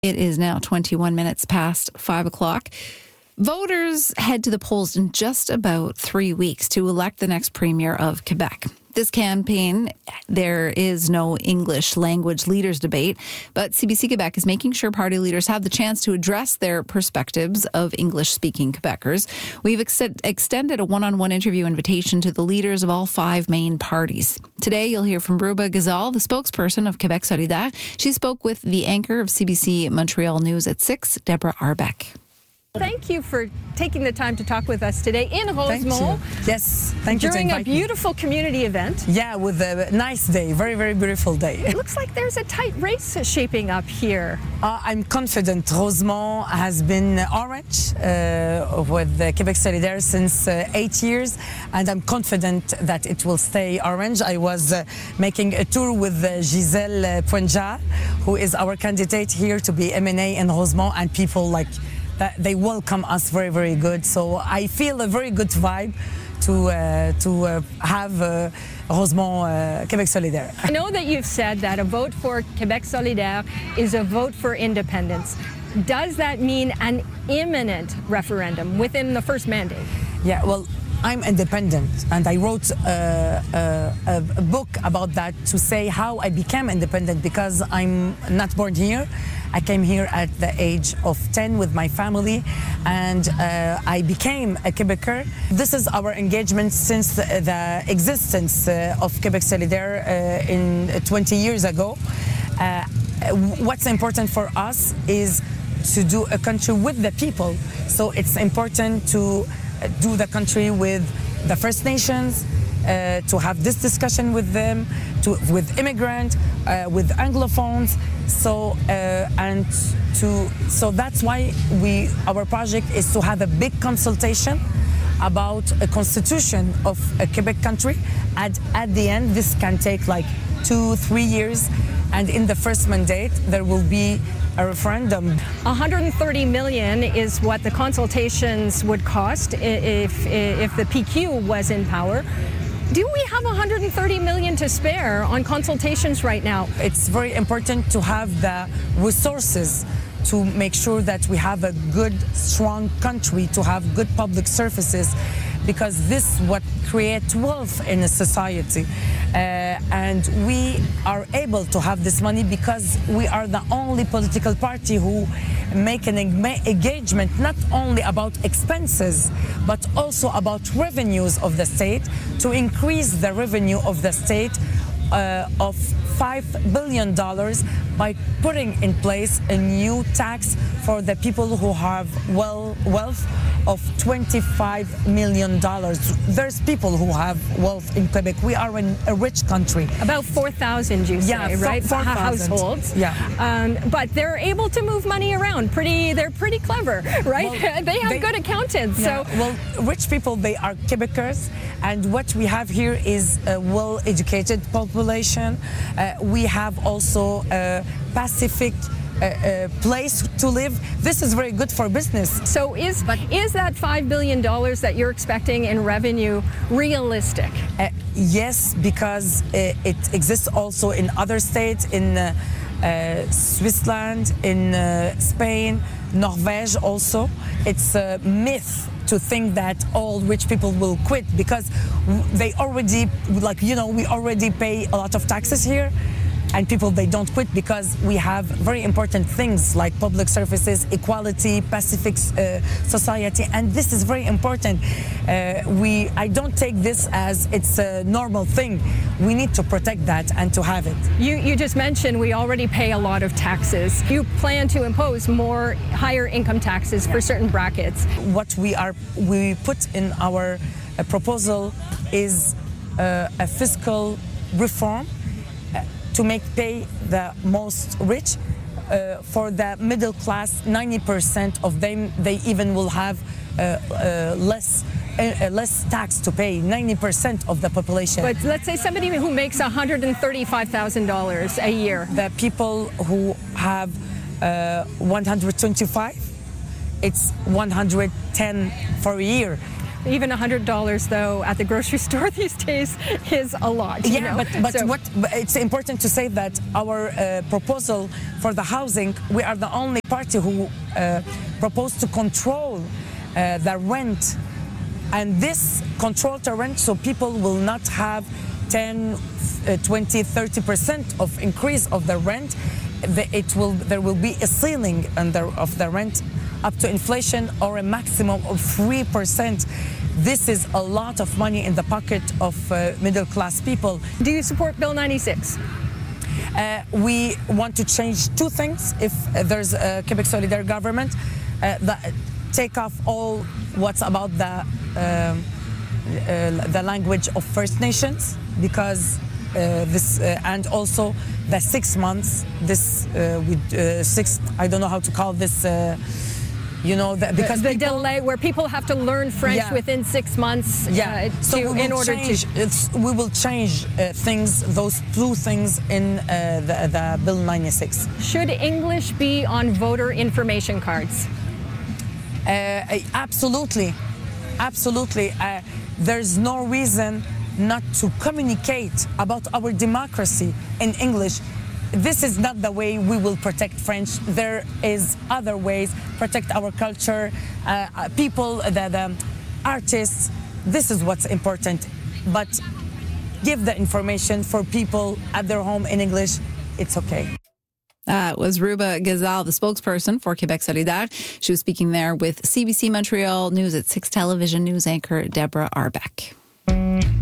It is now 21 minutes past 5 o'clock. Voters head to the polls in just about 3 weeks to elect the next premier of Quebec. This campaign, there is no English language leaders debate, but CBC Quebec is making sure party leaders have the chance to address their perspectives of English-speaking Quebecers. We've extended a one-on-one interview invitation to the leaders of all five main parties. Today, you'll hear from Ruba Ghazal, the spokesperson of Québec solidaire. She spoke with the anchor of CBC Montreal News at 6, Deborah Arbeck. Thank you for taking the time to talk with us today in Rosemont. Yes, thank you. During a beautiful community event. Yeah, with a nice day, very, very beautiful day. It looks like there's a tight race shaping up here. I'm confident. Rosemont has been orange with Québec solidaire since 8 years, and I'm confident that it will stay orange. I was making a tour with Gisèle Poinja, who is our candidate here to be MNA in Rosemont, and people they welcome us very, very good. So I feel a very good vibe to have Rosemont Québec solidaire. I know that you've said that a vote for Québec solidaire is a vote for independence. Does that mean an imminent referendum within the first mandate? Yeah, well, I'm independent, and I wrote a book about that to say how I became independent, because I'm not born here. I came here at the age of 10 with my family, and I became a Quebecer. This is our engagement since the existence of Québec solidaire in 20 years ago. What's important for us is to do a country with the people. So it's important to do the country with the First Nations, to have this discussion with them, with immigrants, with Anglophones. So that's why our project is to have a big consultation about a constitution of a Quebec country. At the end, this can take like 2-3 years, and in the first mandate there will be a referendum. 130 million is what the consultations would cost if the PQ was in power. Do we have 130 million to spare on consultations right now? It's very important to have the resources to make sure that we have a good, strong country, to have good public services, because this is what creates wealth in a society. And we are able to have this money because we are the only political party who make an engagement not only about expenses, but also about revenues of the state, to increase the revenue of the state of $5 billion by putting in place a new tax for the people who have wealth of $25 million. There's people who have wealth in Quebec. We are in a rich country. About 4,000, you say, right? 4,000 households. Yeah. But they're able to move money around. They're pretty clever, right? Well, they have good accountants. Yeah, so, well, rich people, they are Quebecers, and what we have here is a well-educated population. We have also a Pacific place to live. This is very good for business. So is that $5 billion that you're expecting in revenue realistic? Yes, because it exists also in other states, in Switzerland, in Spain, Norvège also. It's a myth to think that all rich people will quit, because they already, we already pay a lot of taxes here. And people, they don't quit because we have very important things like public services, equality, Pacific society, and this is very important. I don't take this as it's a normal thing. We need to protect that and to have it. You just mentioned we already pay a lot of taxes. You plan to impose more higher income taxes for certain brackets. What we put in our proposal is a fiscal reform to pay the most rich. For the middle class, 90% of them, they even will have less tax to pay, 90% of the population. But let's say somebody who makes $135,000 a year. The people who have 125, it's 110 for a year. Even $100 though at the grocery store these days is a lot. You know? but it's important to say that our proposal for the housing, we are the only party who proposed to control the rent, and this control the rent so people will not have 10, 20, 30% of increase of the rent. There will be a ceiling of the rent up to inflation, or a maximum of 3%. This is a lot of money in the pocket of middle class people. Do you support Bill 96? We want to change two things. If there's a Quebec Solidaire government, take off all what's about the language of First Nations, because this and also the 6 months. This with 6. I don't know how to call this. Because the delay where people have to learn French within 6 months. We will change things. Those two things in the Bill 96. Should English be on voter information cards? Absolutely. There's no reason not to communicate about our democracy in English. This is not the way we will protect French. There is other ways, protect our culture, people, the artists. This is what's important. But give the information for people at their home in English. It's okay. That was Ruba Gazal, the spokesperson for Quebec Solidaire. She was speaking there with CBC Montreal News at 6 television news anchor Deborah Arbeck.